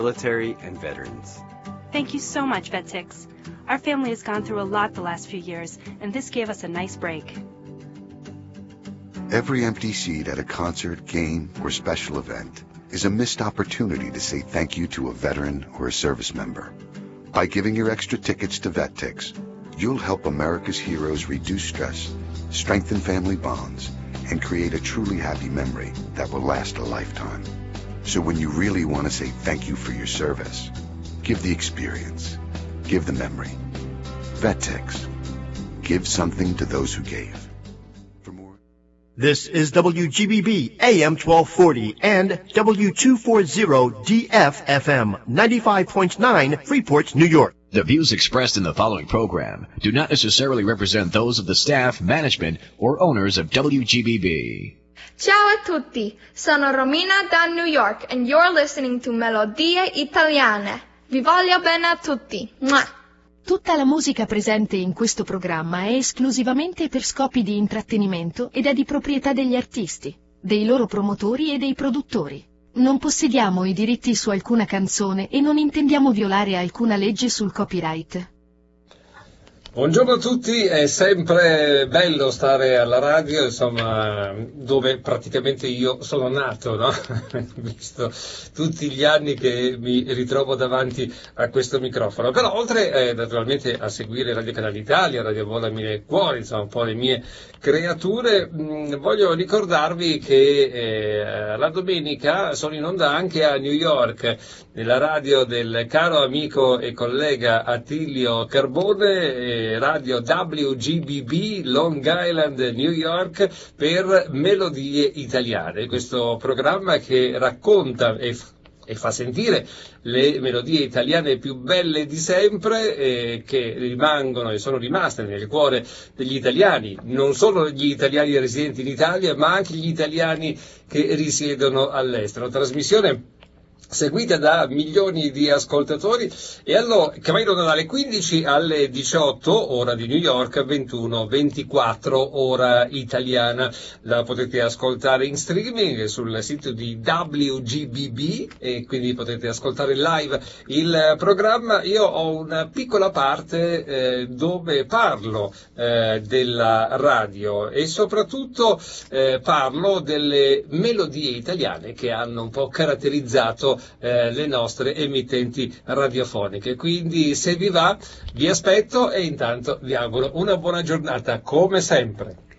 military and veterans. Thank you so much, VetTix. Our family has gone through a lot the last few years, and this gave us a nice break. Every empty seat at a concert, game, or special event is a missed opportunity to say thank you to a veteran or a service member. By giving your extra tickets to VetTix, you'll help America's heroes reduce stress, strengthen family bonds, and create a truly happy memory that will last a lifetime. So when you really want to say thank you for your service, give the experience, give the memory. VetTix. Give something to those who gave. For more. This is WGBB AM 1240 and W240 DFFM 95.9 Freeport, New York. The views expressed in the following program do not necessarily represent those of the staff, management, or owners of WGBB. Ciao a tutti, sono Romina da New York and you're listening to Melodie Italiane. Vi voglio bene a tutti. Mua. Tutta la musica presente in questo programma è esclusivamente per scopi di intrattenimento ed è di proprietà degli artisti, dei loro promotori e dei produttori. Non possediamo i diritti su alcuna canzone e non intendiamo violare alcuna legge sul copyright. Buongiorno a tutti, è sempre bello stare alla radio, insomma, dove praticamente io sono nato, no? Visto tutti gli anni che mi ritrovo davanti a questo microfono. Però oltre naturalmente a seguire Radio Canale Italia, Radio Vola Mille Cuori, insomma un po' le mie creature, voglio ricordarvi che la domenica sono in onda anche a New York, nella radio del caro amico e collega Attilio Carbone, radio WGBB Long Island, New York, per Melodie Italiane, questo programma che racconta e fa sentire le melodie italiane più belle di sempre, che rimangono e sono rimaste nel cuore degli italiani, non solo gli italiani residenti in Italia, ma anche gli italiani che risiedono all'estero. Trasmissione seguita da milioni di ascoltatori e allora che va in onda dalle 15 alle 18 ora di New York, 21-24 ora italiana. La potete ascoltare in streaming sul sito di WGBB e quindi potete ascoltare live il programma. Io ho una piccola parte dove parlo della radio e soprattutto parlo delle melodie italiane che hanno un po' caratterizzato le nostre emittenti radiofoniche. Quindi se vi va vi aspetto e intanto vi auguro una buona giornata come sempre.